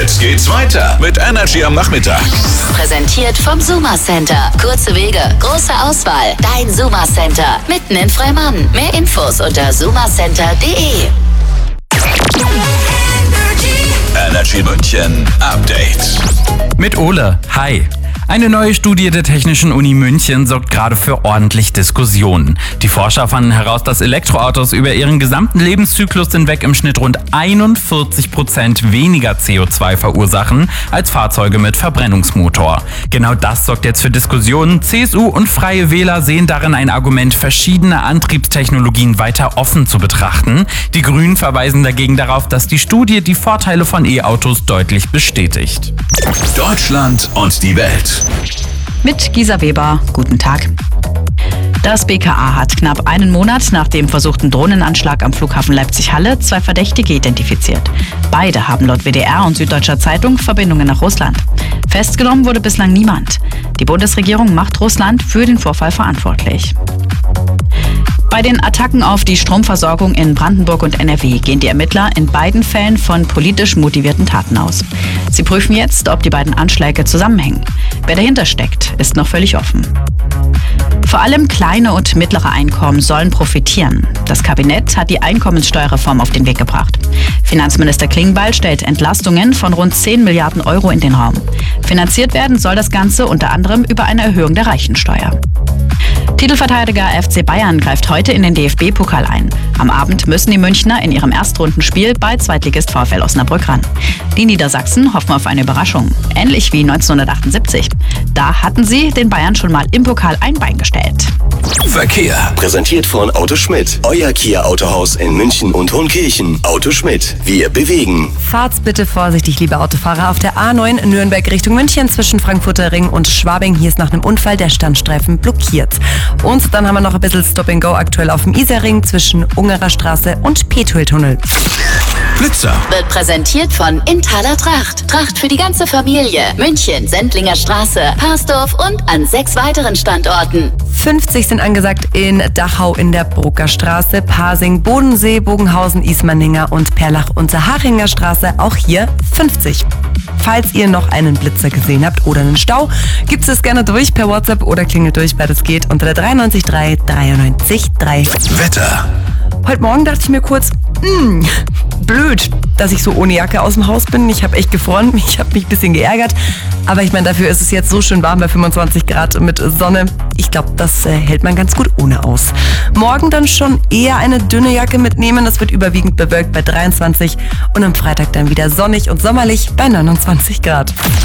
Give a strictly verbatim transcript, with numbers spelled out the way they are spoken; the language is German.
Jetzt geht's weiter mit Energy am Nachmittag. Präsentiert vom Suma Center. Kurze Wege, große Auswahl. Dein Suma Center. Mitten in Freimann. Mehr Infos unter sumacenter punkt de. Energy München Update. Mit Ole. Hi. Eine neue Studie der Technischen Uni München sorgt gerade für ordentlich Diskussionen. Die Forscher fanden heraus, dass Elektroautos über ihren gesamten Lebenszyklus hinweg im Schnitt rund einundvierzig Prozent weniger C O zwei verursachen als Fahrzeuge mit Verbrennungsmotor. Genau das sorgt jetzt für Diskussionen. C S U und Freie Wähler sehen darin ein Argument, verschiedene Antriebstechnologien weiter offen zu betrachten. Die Grünen verweisen dagegen darauf, dass die Studie die Vorteile von E-Autos deutlich bestätigt. Deutschland und die Welt. Mit Gisa Weber, guten Tag. Das B K A hat knapp einen Monat nach dem versuchten Drohnenanschlag am Flughafen Leipzig-Halle zwei Verdächtige identifiziert. Beide haben laut W D R und Süddeutscher Zeitung Verbindungen nach Russland. Festgenommen wurde bislang niemand. Die Bundesregierung macht Russland für den Vorfall verantwortlich. Bei den Attacken auf die Stromversorgung in Brandenburg und N R W gehen die Ermittler in beiden Fällen von politisch motivierten Taten aus. Sie prüfen jetzt, ob die beiden Anschläge zusammenhängen. Wer dahinter steckt, ist noch völlig offen. Vor allem kleine und mittlere Einkommen sollen profitieren. Das Kabinett hat die Einkommenssteuerreform auf den Weg gebracht. Finanzminister Klingbeil stellt Entlastungen von rund zehn Milliarden Euro in den Raum. Finanziert werden soll das Ganze unter anderem über eine Erhöhung der Reichensteuer. Titelverteidiger F C Bayern greift heute in den D F B-Pokal ein. Am Abend müssen die Münchner in ihrem Erstrundenspiel bei Zweitligist VfL Osnabrück ran. Die Niedersachsen hoffen auf eine Überraschung, ähnlich wie neunzehnhundertachtundsiebzig. Da hatten sie den Bayern schon mal im Pokal ein Bein gestellt. Verkehr. Präsentiert von Auto Schmidt. Euer Kia Autohaus in München und Hohenkirchen. Auto Schmidt. Wir bewegen. Fahrt bitte vorsichtig, liebe Autofahrer, auf der A neun Nürnberg Richtung München zwischen Frankfurter Ring und Schwabing. Hier ist nach einem Unfall der Standstreifen blockiert. Und dann haben wir noch ein bisschen Stop and Go aktuell auf dem Isarring zwischen Ungerer Straße und Petueltunnel. Blitzer. Wird präsentiert von Inthaler Tracht. Tracht für die ganze Familie. München, Sendlinger Straße, Parsdorf und an sechs weiteren Standorten. fünfzig sind angesagt in Dachau in der Brucker Straße, Pasing, Bodensee, Bogenhausen, Ismaninger und Perlach-Unterhachinger Straße. Auch hier fünfzig. Falls ihr noch einen Blitzer gesehen habt oder einen Stau, gibt es gerne durch per WhatsApp oder klingelt durch, beides geht unter der drei neun drei dreiundneunzig drei. Wetter. Heute Morgen dachte ich mir kurz, mh, blöd, dass ich so ohne Jacke aus dem Haus bin. Ich habe echt gefroren, ich habe mich ein bisschen geärgert. Aber ich meine, dafür ist es jetzt so schön warm bei fünfundzwanzig Grad mit Sonne. Ich glaube, das äh, hält man ganz gut ohne aus. Morgen dann schon eher eine dünne Jacke mitnehmen. Das wird überwiegend bewölkt bei dreiundzwanzig. Und am Freitag dann wieder sonnig und sommerlich bei neunundzwanzig Grad.